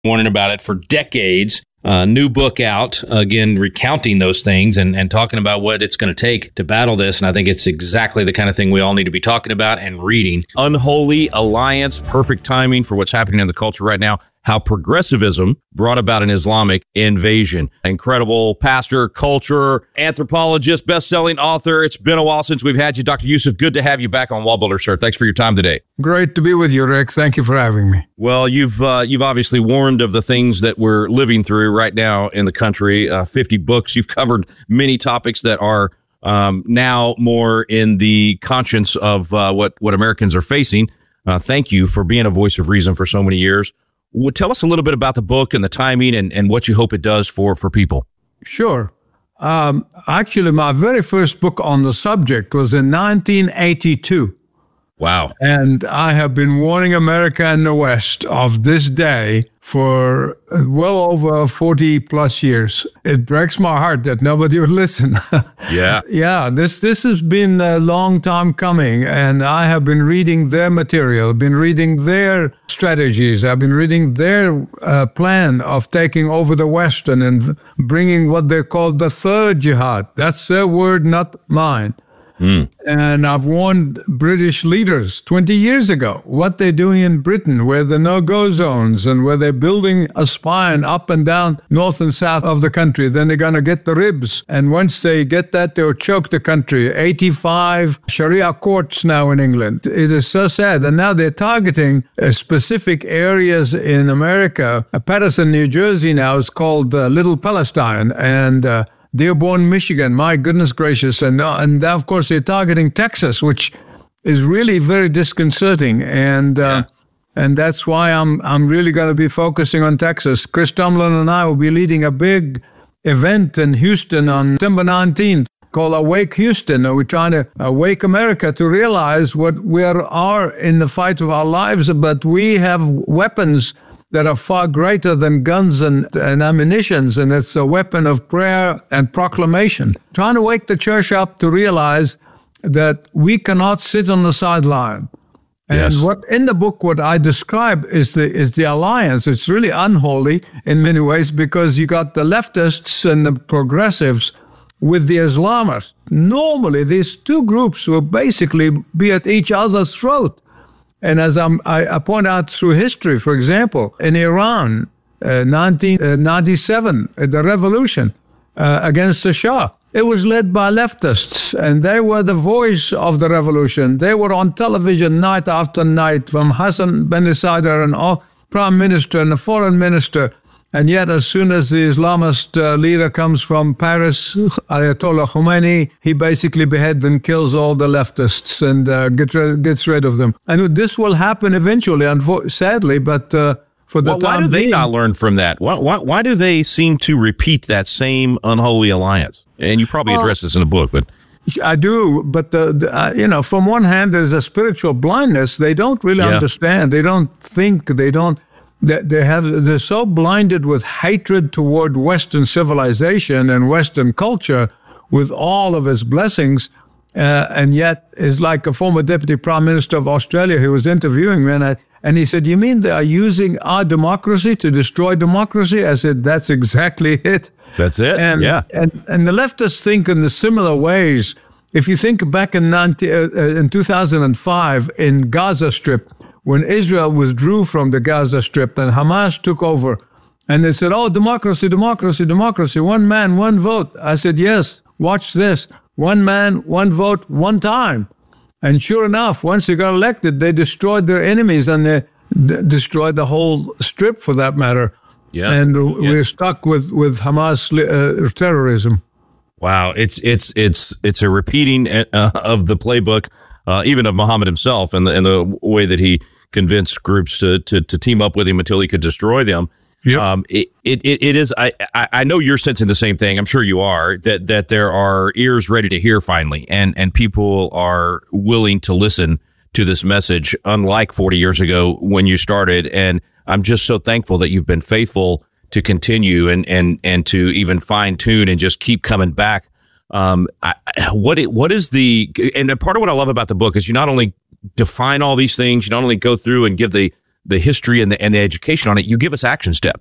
warning about it for decades. New book out, again, recounting those things and talking about what it's going to take to battle this. And I think it's exactly the kind of thing we all need to be talking about and reading. Unholy Alliance, perfect timing for what's happening in the culture right now. How progressivism brought about an Islamic invasion. Incredible pastor, culture, anthropologist, best-selling author. It's been a while since we've had you, Dr. Youssef. Good to have you back on Wallbuilder, sir. Thanks for your time today. Great to be with you, Rick. Thank you for having me. Well, you've obviously warned of the things that we're living through right now in the country. 50 books. You've covered many topics that are now more in the conscience of what Americans are facing. Thank you for being a voice of reason for so many years. Well, tell us a little bit about the book and the timing and what you hope it does for people. Sure. Actually, my very first book on the subject was in 1982. Wow. And I have been warning America and the West of this day for well over 40 plus years. It breaks my heart that nobody would listen. Yeah. Yeah, this has been a long time coming, and I have been reading their material, been reading their strategies. I've been reading their plan of taking over the West and bringing what they call the third jihad. That's their word, not mine. And I've warned British leaders 20 years ago what they're doing in Britain, where the no-go zones and where they're building a spine up and down north and south of the country. Then they're going to get the ribs. And once they get that, they'll choke the country. 85 Sharia courts now in England. It is so sad. And now they're targeting specific areas in America. Patterson, New Jersey now is called Little Palestine. And Dearborn, Michigan, my goodness gracious. And of course, they're targeting Texas, which is really very disconcerting. And that's why I'm really going to be focusing on Texas. Chris Tomlin and I will be leading a big event in Houston on September 19th called Awake Houston. We're trying to awake America to realize what we are in the fight of our lives, but we have weapons that are far greater than guns and ammunitions, and it's a weapon of prayer and proclamation. Trying to wake the church up to realize that we cannot sit on the sideline. And what in the book, what I describe is the alliance. It's really unholy in many ways because you got the leftists and the progressives with the Islamists. Normally, these two groups will basically be at each other's throat. And as I point out through history, for example, in Iran, 1997, the revolution against the Shah, it was led by leftists, and they were the voice of the revolution. They were on television night after night, from Hassan Banisadr and all prime minister and the foreign minister. And yet, as soon as the Islamist leader comes from Paris, Ayatollah Khomeini, he basically beheads and kills all the leftists and gets rid of them. And this will happen eventually, sadly, but for the time why do they not learn from that? Why do they seem to repeat that same unholy alliance? And you probably address this in the book, but I do, but from one hand, there's a spiritual blindness. They don't really understand. They don't think. They're so blinded with hatred toward Western civilization and Western culture, with all of its blessings, and yet is like a former deputy prime minister of Australia who was interviewing me, and he said, "You mean they are using our democracy to destroy democracy?" I said, "That's exactly it." That's it. And the leftists think in the similar ways. If you think back in 2005 in Gaza Strip, when Israel withdrew from the Gaza Strip and Hamas took over, and they said, "Oh, democracy, democracy, democracy, one man, one vote." I said, "Yes, watch this. One man, one vote, one time." And sure enough, once they got elected, they destroyed their enemies, and they destroyed the whole strip for that matter. Yeah. And we're stuck with Hamas terrorism. Wow. It's a repeating of the playbook, even of Muhammad himself, and the way that he convinced groups to team up with him until he could destroy them. Yep. It is. I know you're sensing the same thing. I'm sure you are. That there are ears ready to hear finally, and people are willing to listen to this message, unlike 40 years ago when you started. And I'm just so thankful that you've been faithful to continue and to even fine tune and just keep coming back. What is the, and part of what I love about the book is you not only define all these things, you not only go through and give the the history and the education on it. You give us action steps.